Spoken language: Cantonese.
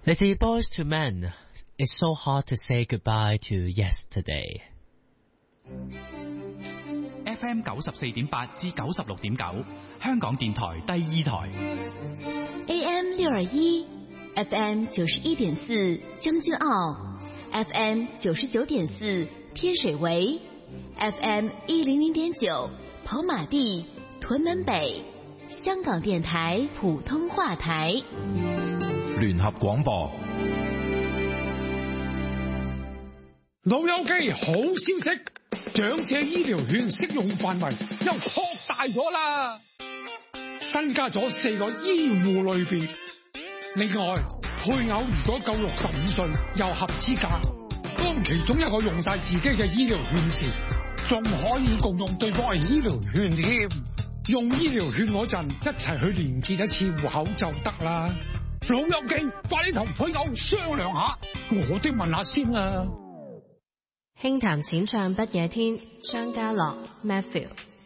嚟自 Boys to Men, It's so hard to say goodbye to yesterday. FM 94.8至96.9，香港電台第二台。 AM 621 FM 91.4將軍澳 FM 99.4天水圍 FM 100.9跑馬地屯門北香港電台普通話台聯合廣播。 老友記，好消息，長者醫療券適用範圍又擴大咗啦，新加咗4個醫護類別。另外，配偶如果夠65歲又合資格，當其中一個用晒自己嘅醫療券時，仲可以共用對方嘅醫療券添。用醫療券嗰陣，一齊去連結一次戶口就得啦。老友記，快啲同配偶商量下，我都問下先啦。 輕談淺唱不夜天，張家樂 Matthew。